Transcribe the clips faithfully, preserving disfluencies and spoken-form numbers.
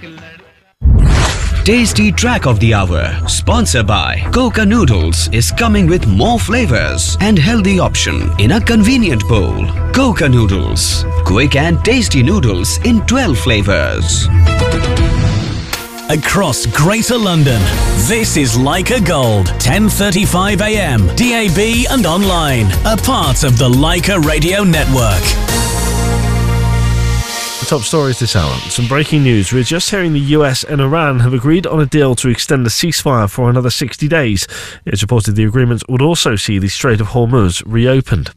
Tasty Track of the Hour, sponsored by Coca Noodles, is coming with more flavors and healthy option in a convenient bowl. Coca Noodles, quick and tasty noodles in twelve flavors. Across Greater London, this is Leica Gold, ten thirty-five a m, D A B and online, a part of the Leica Radio Network. Top stories this hour. Some breaking news. We're just hearing the U S and Iran have agreed on a deal to extend the ceasefire for another sixty days. It's reported the agreement would also see the Strait of Hormuz reopened.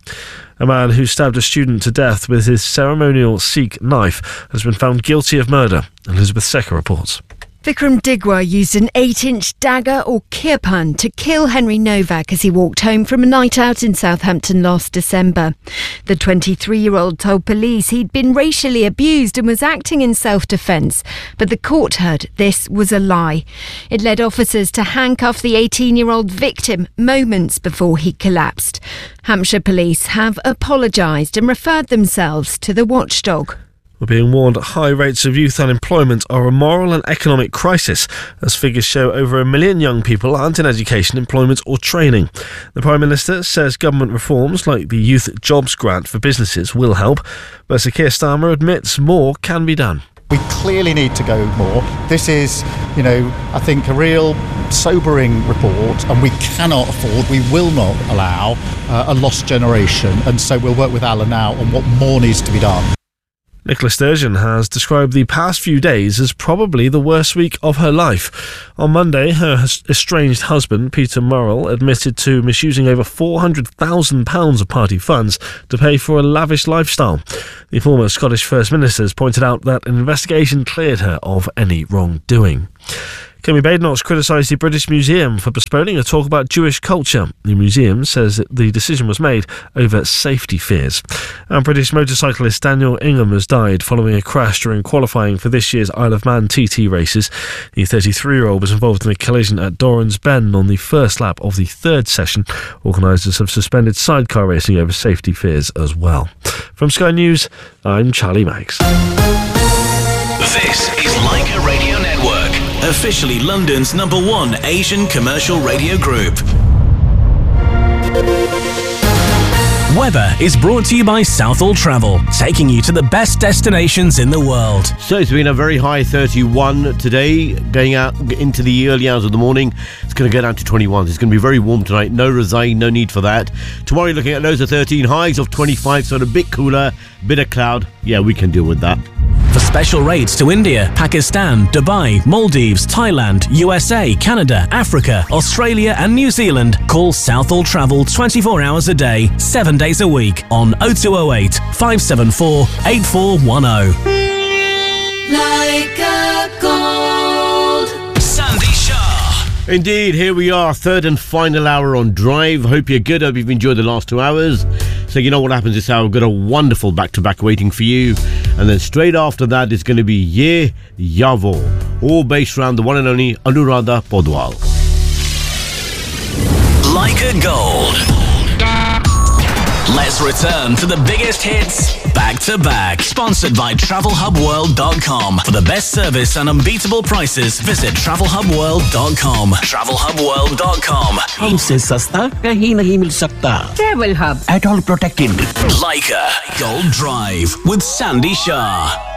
A man who stabbed a student to death with his ceremonial Sikh knife has been found guilty of murder. Elizabeth Secker reports. Vikram Digwa used an eight-inch dagger or kirpan to kill Henry Novak as he walked home from a night out in Southampton last December. The twenty-three-year-old told police he'd been racially abused and was acting in self-defence, but the court heard this was a lie. It led officers to handcuff the eighteen-year-old victim moments before he collapsed. Hampshire police have apologised and referred themselves to the watchdog. We're being warned high rates of youth unemployment are a moral and economic crisis, as figures show over a million young people aren't in education, employment or training. The Prime Minister says government reforms like the Youth Jobs Grant for businesses will help, but Sir Keir Starmer admits more can be done. We clearly need to go more. This is, you know, I think a real sobering report, and we cannot afford, we will not allow uh, a lost generation, and so we'll work with Alan now on what more needs to be done. Nicola Sturgeon has described the past few days as probably the worst week of her life. On Monday, her estranged husband, Peter Murrell, admitted to misusing over four hundred thousand pounds of party funds to pay for a lavish lifestyle. The former Scottish First Minister has pointed out that an investigation cleared her of any wrongdoing. Kemi Badenoch criticised the British Museum for postponing a talk about Jewish culture. The museum says that the decision was made over safety fears. And British motorcyclist Daniel Ingham has died following a crash during qualifying for this year's Isle of Man T T races. The thirty-three-year-old was involved in a collision at Doran's Bend on the first lap of the third session. Organisers have suspended sidecar racing over safety fears as well. From Sky News, I'm Charlie Maggs. This is Leica Radio Network, officially London's number one Asian commercial radio group. Weather is brought to you by Southall Travel, taking you to the best destinations in the world. So it's been a very high thirty-one today, going out into the early hours of the morning. It's going to go down to twenty-one. It's going to be very warm tonight. No razain, no need for that. Tomorrow you're looking at lows of thirteen, highs of twenty-five, so a bit cooler, bit of cloud. Yeah, we can deal with that. For special rates to India, Pakistan, Dubai, Maldives, Thailand, U S A, Canada, Africa, Australia and New Zealand, call Southall Travel twenty-four hours a day, seven days a week on oh two oh eight, five seven four, eight four one oh. Leica Gold. Sandy Shah. Indeed, here we are, third and final hour on Drive. Hope you're good. Hope you've enjoyed the last two hours. So you know what happens this hour. We've got a wonderful back-to-back waiting for you. And then straight after that, it's going to be Ye Yavo, all based around the one and only Anuradha Podwal. Leica Gold. Let's return to the biggest hits back to back. Sponsored by travel hub world dot com. For the best service and unbeatable prices, visit travel hub world dot com. travel hub world dot com. हमसे सस्ता कहीं नहीं मिल सकता. Travel Hub. At all protected. Leica Gold Drive with Sandy Shah.